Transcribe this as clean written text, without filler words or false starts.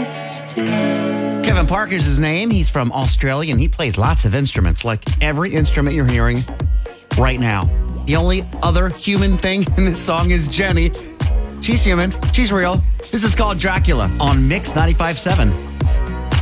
Kevin Parker is his name. He's from Australia, and he plays lots of instruments, like every instrument you're hearing right now. The only other human thing in this song is Jenny. She's human. She's real. This is called Dracula on Mix 95.7.